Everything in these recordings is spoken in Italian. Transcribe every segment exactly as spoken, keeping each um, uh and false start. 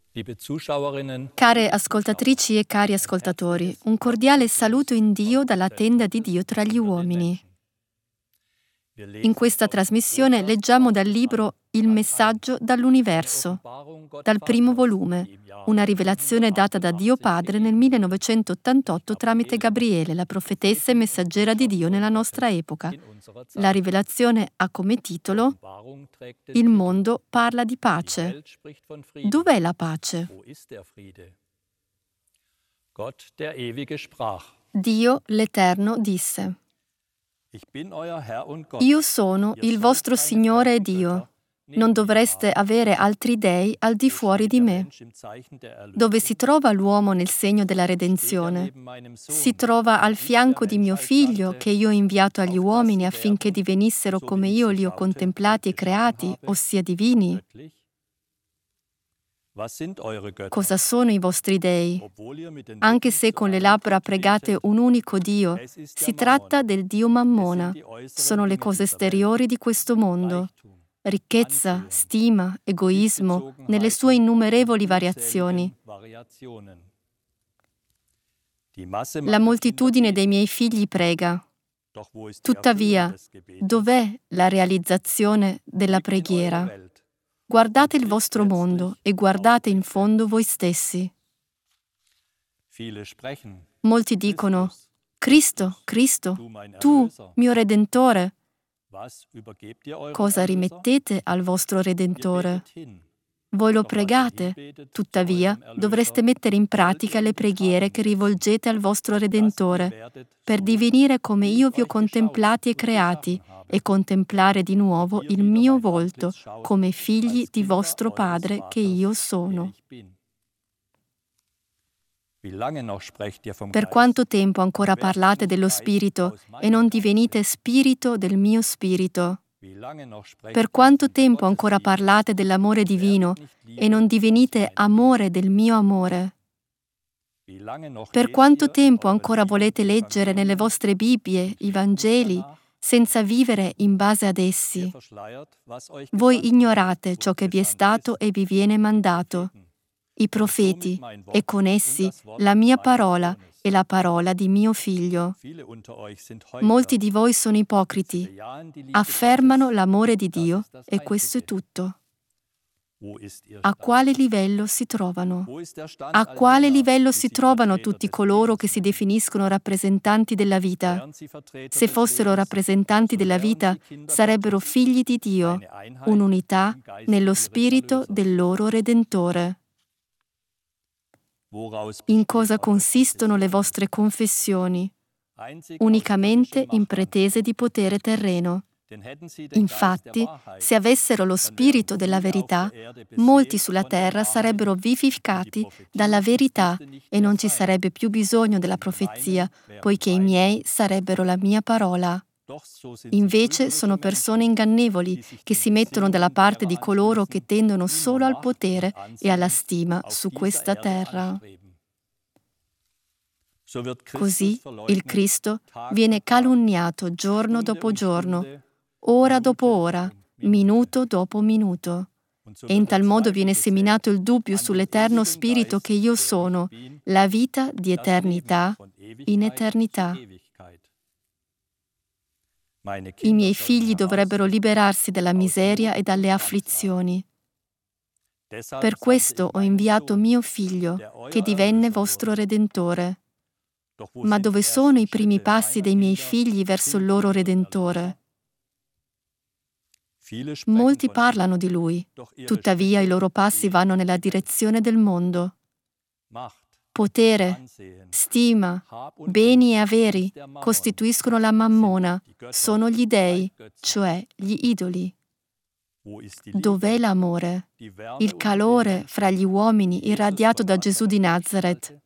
Liebe Zuschauerinnen, Care ascoltatrici e cari ascoltatori, un cordiale saluto in Dio dalla tenda di Dio tra gli uomini. In questa trasmissione leggiamo dal libro Il messaggio dall'universo, dal primo volume, una rivelazione data da Dio Padre nel millenovecentottantotto tramite Gabriele, la profetessa e messaggera di Dio nella nostra epoca. La rivelazione ha come titolo Il mondo parla di pace. Dov'è la pace? Dio l'Eterno disse: Io sono il vostro Signore e Dio. Non dovreste avere altri dei al di fuori di me. Dove si trova l'uomo nel segno della redenzione? Si trova al fianco di mio figlio, che io ho inviato agli uomini affinché divenissero come io li ho contemplati e creati, ossia divini. Cosa sono i vostri dei? Anche se con le labbra pregate un unico Dio, si tratta del Dio Mammona. Sono le cose esteriori di questo mondo. Ricchezza, stima, egoismo, nelle sue innumerevoli variazioni. La moltitudine dei miei figli prega. Tuttavia, dov'è la realizzazione della preghiera? Guardate il vostro mondo e guardate in fondo voi stessi. Molti dicono: Cristo, Cristo, tu, mio Redentore. Cosa rimettete al vostro Redentore? Voi lo pregate, tuttavia dovreste mettere in pratica le preghiere che rivolgete al vostro Redentore, per divenire come io vi ho contemplati e creati, e contemplare di nuovo il mio volto, come figli di vostro Padre che io sono. Per quanto tempo ancora parlate dello Spirito e non divenite Spirito del mio Spirito? Per quanto tempo ancora parlate dell'amore divino e non divenite amore del mio amore? Per quanto tempo ancora volete leggere nelle vostre Bibbie i Vangeli senza vivere in base ad essi? Voi ignorate ciò che vi è stato e vi viene mandato, i profeti, e con essi la mia parola e la parola di mio figlio. Molti di voi sono ipocriti, affermano l'amore di Dio e questo è tutto. A quale livello si trovano? A quale livello si trovano tutti coloro che si definiscono rappresentanti della vita? Se fossero rappresentanti della vita, sarebbero figli di Dio, un'unità nello spirito del loro Redentore. In cosa consistono le vostre confessioni? Unicamente in pretese di potere terreno. Infatti, se avessero lo spirito della verità, molti sulla terra sarebbero vivificati dalla verità e non ci sarebbe più bisogno della profezia, poiché i miei sarebbero la mia parola. Invece sono persone ingannevoli che si mettono dalla parte di coloro che tendono solo al potere e alla stima su questa terra. Così il Cristo viene calunniato giorno dopo giorno, ora dopo ora, minuto dopo minuto. E in tal modo viene seminato il dubbio sull'eterno spirito che io sono, la vita di eternità in eternità. I miei figli dovrebbero liberarsi dalla miseria e dalle afflizioni. Per questo ho inviato mio figlio, che divenne vostro Redentore. Ma dove sono i primi passi dei miei figli verso il loro Redentore? Molti parlano di lui, tuttavia i loro passi vanno nella direzione del mondo. Potere, stima, beni e averi costituiscono la mammona, sono gli dei, cioè gli idoli. Dov'è l'amore, il calore fra gli uomini irradiato da Gesù di Nazaret?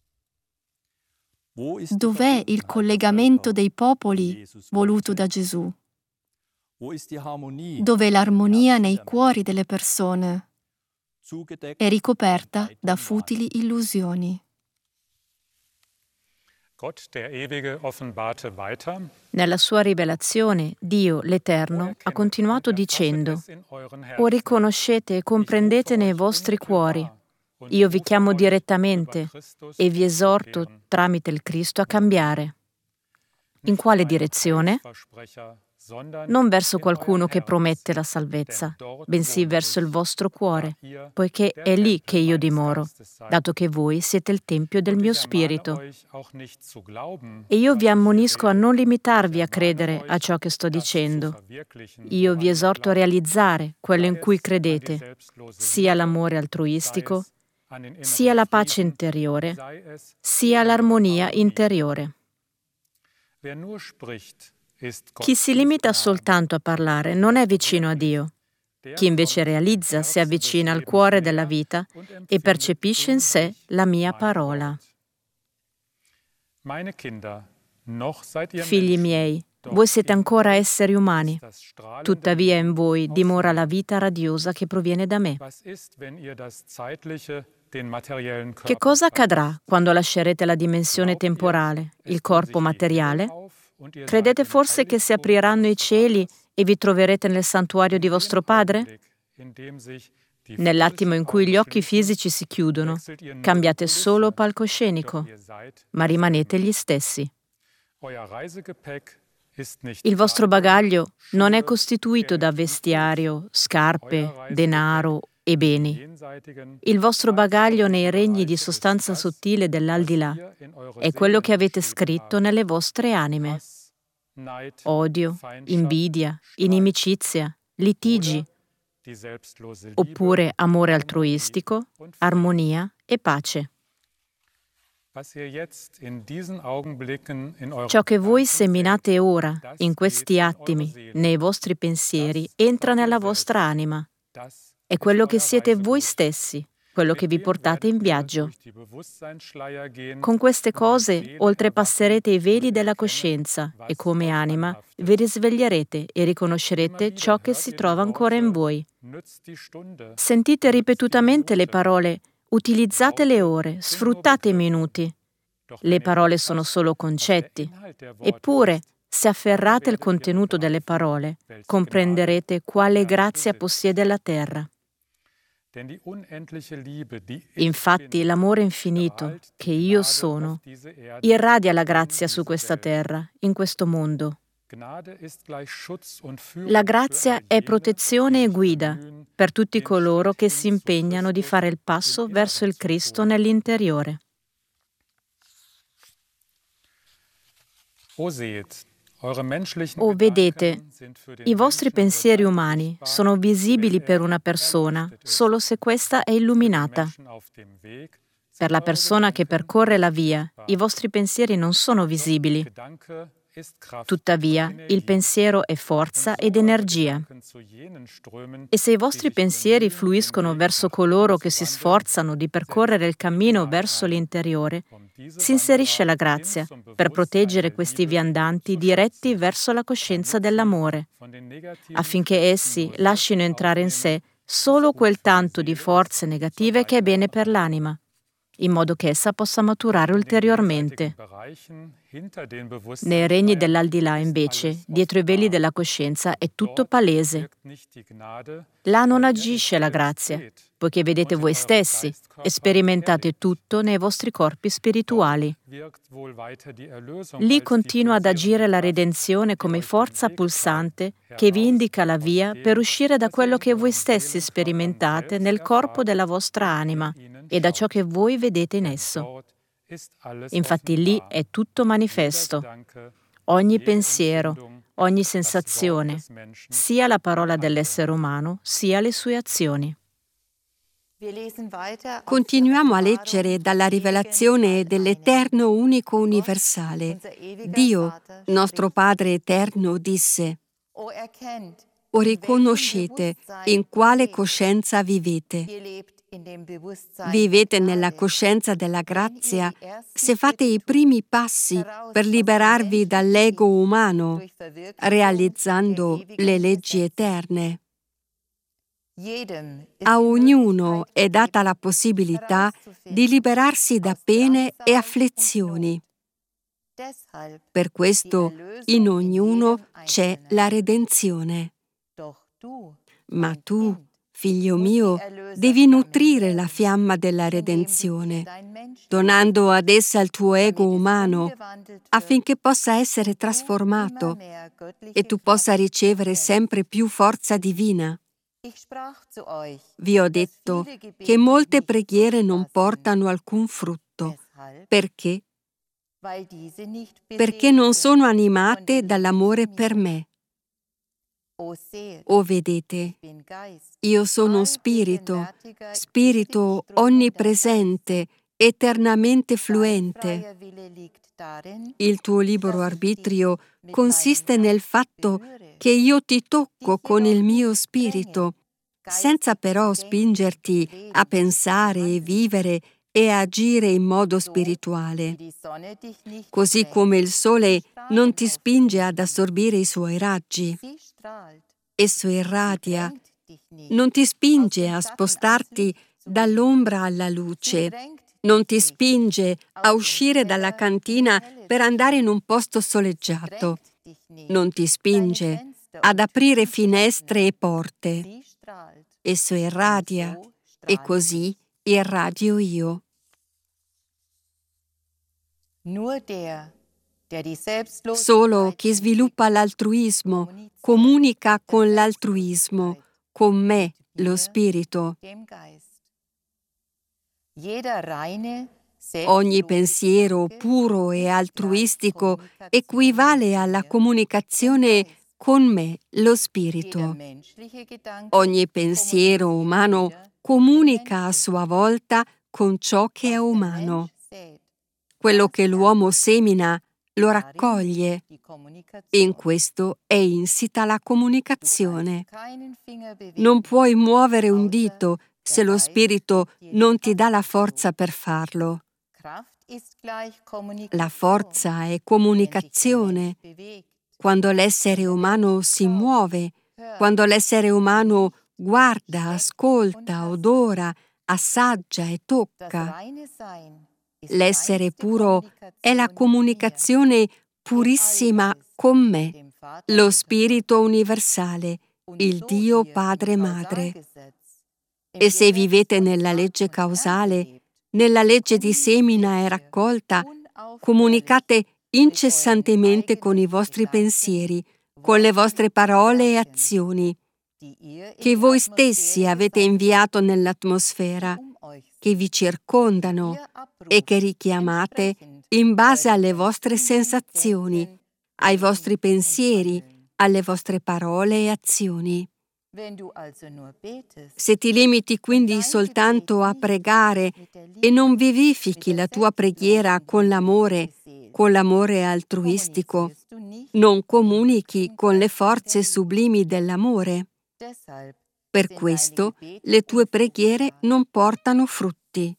Dov'è il collegamento dei popoli voluto da Gesù? Dov'è l'armonia nei cuori delle persone? È ricoperta da futili illusioni. Nella sua rivelazione, Dio, l'Eterno, ha continuato dicendo: O riconoscete e comprendete nei vostri cuori. Io vi chiamo direttamente e vi esorto tramite il Cristo a cambiare. In quale direzione? Non verso qualcuno che promette la salvezza, bensì verso il vostro cuore, poiché è lì che io dimoro, dato che voi siete il tempio del mio spirito. E io vi ammonisco a non limitarvi a credere a ciò che sto dicendo. Io vi esorto a realizzare quello in cui credete, sia l'amore altruistico, sia la pace interiore, sia l'armonia interiore. Chi si limita soltanto a parlare non è vicino a Dio. Chi invece realizza si avvicina al cuore della vita e percepisce in sé la mia parola. Figli miei, voi siete ancora esseri umani, tuttavia in voi dimora la vita radiosa che proviene da me. Che cosa accadrà quando lascerete la dimensione temporale, il corpo materiale? Credete forse che si apriranno i cieli e vi troverete nel santuario di vostro Padre? Nell'attimo in cui gli occhi fisici si chiudono, cambiate solo palcoscenico, ma rimanete gli stessi. Il vostro bagaglio non è costituito da vestiario, scarpe, denaro e beni. Il vostro bagaglio nei regni di sostanza sottile dell'aldilà è quello che avete scritto nelle vostre anime. Odio, invidia, inimicizia, litigi, oppure amore altruistico, armonia e pace. Ciò che voi seminate ora, in questi attimi, nei vostri pensieri, entra nella vostra anima. È quello che siete voi stessi, quello che vi portate in viaggio. Con queste cose oltrepasserete i veli della coscienza e come anima vi risveglierete e riconoscerete ciò che si trova ancora in voi. Sentite ripetutamente le parole: utilizzate le ore, sfruttate i minuti. Le parole sono solo concetti. Eppure, se afferrate il contenuto delle parole, comprenderete quale grazia possiede la terra. Infatti, l'amore infinito, che io sono, irradia la grazia su questa terra, in questo mondo. La grazia è protezione e guida per tutti coloro che si impegnano di fare il passo verso il Cristo nell'interiore. O vedete, i vostri pensieri umani sono visibili per una persona solo se questa è illuminata. Per la persona che percorre la via, i vostri pensieri non sono visibili. Tuttavia, il pensiero è forza ed energia. E se i vostri pensieri fluiscono verso coloro che si sforzano di percorrere il cammino verso l'interiore, si inserisce la grazia per proteggere questi viandanti diretti verso la coscienza dell'amore, affinché essi lascino entrare in sé solo quel tanto di forze negative che è bene per l'anima, in modo che essa possa maturare ulteriormente. Nei regni dell'aldilà, invece, dietro i veli della coscienza è tutto palese. Là non agisce la grazia, poiché vedete voi stessi e sperimentate tutto nei vostri corpi spirituali. Lì continua ad agire la redenzione come forza pulsante che vi indica la via per uscire da quello che voi stessi sperimentate nel corpo della vostra anima e da ciò che voi vedete in esso. Infatti lì è tutto manifesto. Ogni pensiero, ogni sensazione, sia la parola dell'essere umano, sia le sue azioni. Continuiamo a leggere dalla rivelazione dell'Eterno unico universale. Dio, nostro Padre eterno, disse: o riconoscete in quale coscienza vivete. Vivete nella coscienza della grazia se fate i primi passi per liberarvi dall'ego umano, realizzando le leggi eterne. A ognuno è data la possibilità di liberarsi da pene e afflizioni. Per questo in ognuno c'è la redenzione. Ma tu, Figlio mio, devi nutrire la fiamma della redenzione, donando ad essa il tuo ego umano, affinché possa essere trasformato e tu possa ricevere sempre più forza divina. Vi ho detto che molte preghiere non portano alcun frutto. Perché? Perché non sono animate dall'amore per me. O vedete, io sono spirito, spirito onnipresente, eternamente fluente. Il tuo libero arbitrio consiste nel fatto che io ti tocco con il mio spirito, senza però spingerti a pensare e vivere e a agire in modo spirituale. Così come il sole non ti spinge ad assorbire i suoi raggi. Esso irradia, non ti spinge a spostarti dall'ombra alla luce, non ti spinge a uscire dalla cantina per andare in un posto soleggiato, non ti spinge ad aprire finestre e porte. Esso irradia e così irradio io. Solo chi sviluppa l'altruismo comunica con l'altruismo, con me, lo spirito. Ogni pensiero puro e altruistico equivale alla comunicazione con me, lo spirito. Ogni pensiero umano comunica a sua volta con ciò che è umano. Quello che l'uomo semina lo raccoglie. In questo è insita la comunicazione. Non puoi muovere un dito se lo spirito non ti dà la forza per farlo. La forza è comunicazione. Quando l'essere umano si muove, quando l'essere umano guarda, ascolta, odora, assaggia e tocca. L'essere puro è la comunicazione purissima con me, lo Spirito universale, il Dio Padre Madre. E se vivete nella legge causale, nella legge di semina e raccolta, comunicate incessantemente con i vostri pensieri, con le vostre parole e azioni, che voi stessi avete inviato nell'atmosfera, che vi circondano e che richiamate in base alle vostre sensazioni, ai vostri pensieri, alle vostre parole e azioni. Se ti limiti quindi soltanto a pregare e non vivifichi la tua preghiera con l'amore, con l'amore altruistico, non comunichi con le forze sublimi dell'amore. Per questo le tue preghiere non portano frutti.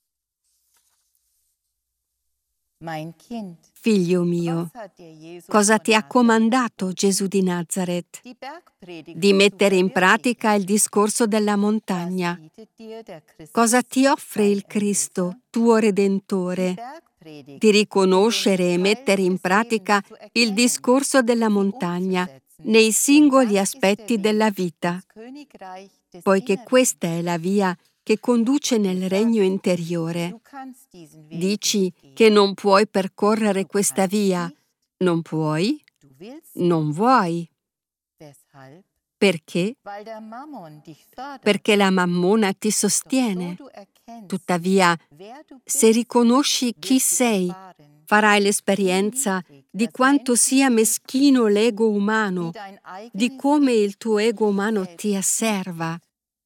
Figlio mio, cosa ti ha comandato Gesù di Nazaret? Di mettere in pratica il discorso della montagna. Cosa ti offre il Cristo, tuo Redentore? Di riconoscere e mettere in pratica il discorso della montagna nei singoli aspetti della vita, poiché questa è la via che conduce nel regno interiore. Dici che non puoi percorrere questa via. Non puoi? Non vuoi. Perché? Perché la mammona ti sostiene. Tuttavia, se riconosci chi sei, farai l'esperienza di quanto sia meschino l'ego umano, di come il tuo ego umano ti asserva.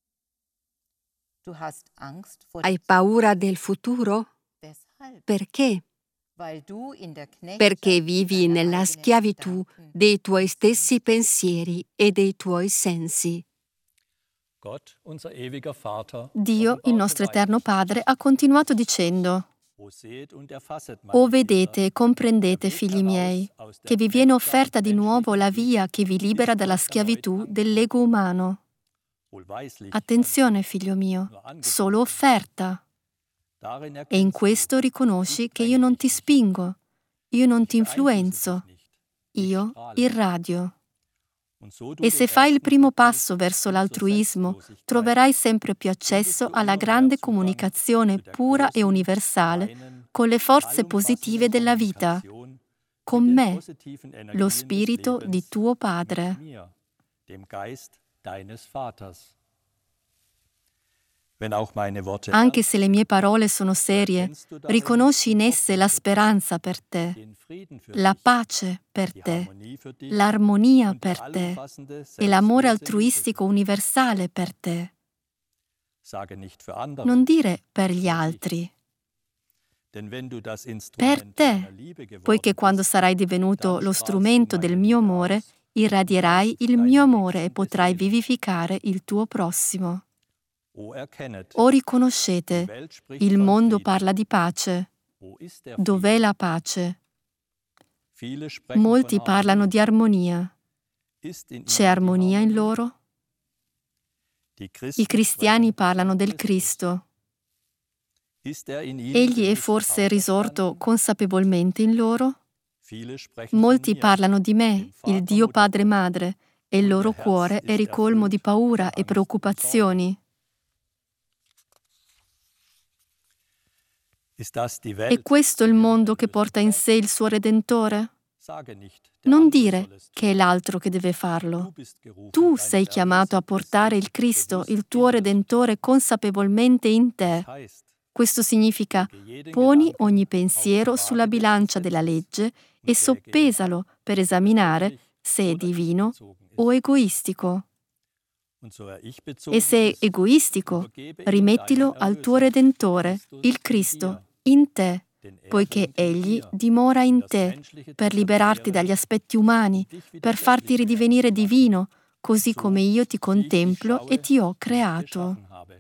Hai paura del futuro? Perché? Perché vivi nella schiavitù dei tuoi stessi pensieri e dei tuoi sensi. Dio, il nostro eterno Padre, ha continuato dicendo: O vedete e comprendete, figli miei, che vi viene offerta di nuovo la via che vi libera dalla schiavitù dell'ego umano. Attenzione, figlio mio, solo offerta. E in questo riconosci che io non ti spingo, io non ti influenzo, io irradio. E se fai il primo passo verso l'altruismo, troverai sempre più accesso alla grande comunicazione pura e universale con le forze positive della vita, con me, lo spirito di tuo Padre. Anche se le mie parole sono serie, riconosci in esse la speranza per te, la pace per te, l'armonia per te e l'amore altruistico universale per te. Non dire per gli altri, per te, poiché quando sarai divenuto lo strumento del mio amore, irradierai il mio amore e potrai vivificare il tuo prossimo. O riconoscete, il mondo parla di pace. Dov'è la pace? Molti parlano di armonia. C'è armonia in loro? I cristiani parlano del Cristo. Egli è forse risorto consapevolmente in loro? Molti parlano di me, il Dio Padre e Madre, e il loro cuore è ricolmo di paura e preoccupazioni. È questo il mondo che porta in sé il suo Redentore? Non dire che è l'altro che deve farlo. Tu sei chiamato a portare il Cristo, il tuo Redentore, consapevolmente in te. Questo significa: poni ogni pensiero sulla bilancia della legge e soppesalo per esaminare se è divino o egoistico. E se è egoistico, rimettilo al tuo Redentore, il Cristo, in te, poiché Egli dimora in te, per liberarti dagli aspetti umani, per farti ridivenire divino, così come io ti contemplo e ti ho creato.